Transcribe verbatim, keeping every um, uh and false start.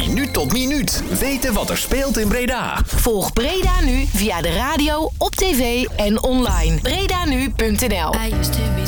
minuut tot minuut. Weten wat er speelt in Breda. Volg Breda Nu via de radio, op tv en online. breda nu punt n l. I used to be